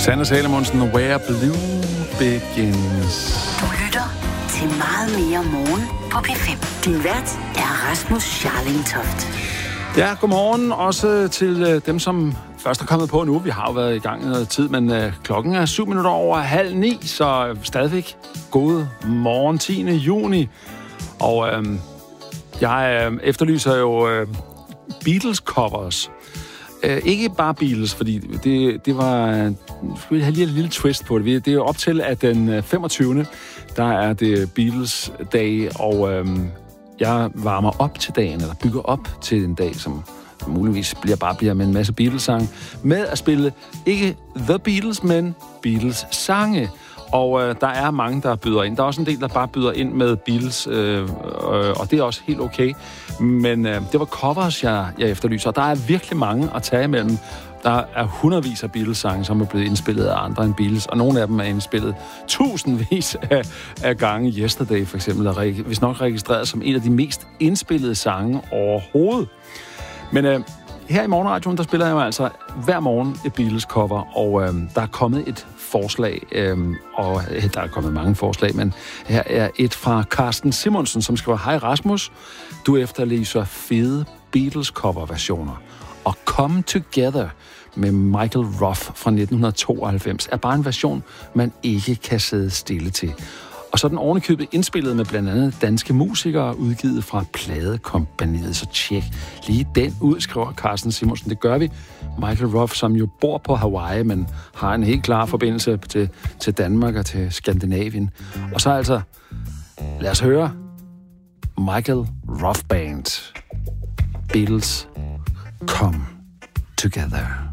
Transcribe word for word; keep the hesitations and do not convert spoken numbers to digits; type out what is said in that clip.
Sanne Salomonsen, Where Blue Begins. Du lytter til meget mere morgen på P fem. Din vært er Rasmus Scharling-Toft. Ja, godmorgen også til dem, som først er kommet på nu. Vi har jo været i gang i noget tid, men øh, klokken er syv minutter over halv ni, så stadigvæk god morgen tiende juni. Og øh, jeg øh, efterlyser jo øh, Beatles-covers. Øh, ikke bare Beatles, fordi det, det var... Vi har lige et lille twist på det. Det er jo op til, at den femogtyvende der er det Beatles Day, og øh, jeg varmer op til dagen, eller bygger op til en dag, som muligvis bliver bare bliver med en masse Beatles-sange, med at spille ikke The Beatles, men Beatles-sange. Og øh, der er mange, der byder ind. Der er også en del, der bare byder ind med Beatles, øh, øh, og det er også helt okay. Men øh, det var covers, jeg, jeg efterlyser. Og der er virkelig mange at tage imellem. Der er hundredvis af Beatles-sange, som er blevet indspillet af andre end Beatles, og nogle af dem er indspillet tusindvis af, af gange. Yesterday for eksempel er vist nok registreret som en af de mest indspillede sange overhovedet. Men øh, her i Morgenradioen, der spiller jeg jo altså hver morgen et Beatles-cover, og øh, der er kommet et forslag, øh, og øh, der er kommet mange forslag, men her er et fra Carsten Simonsen, som skriver: Hej Rasmus, du efterlyser fede Beatles-cover-versioner. Og Come Together med Michael Ruff fra nitten tooghalvfems er bare en version, man ikke kan sidde stille til. Og så er den ovenikøbet indspillet med blandt andet danske musikere, udgivet fra Pladekompagniet. Så tjek lige den ud, skriver Carsten Simonsen. Det gør vi. Michael Ruff, som jo bor på Hawaii, men har en helt klar forbindelse til, til Danmark og til Skandinavien. Og så altså, lad os høre Michael Ruff Band. Beatles, Come Together.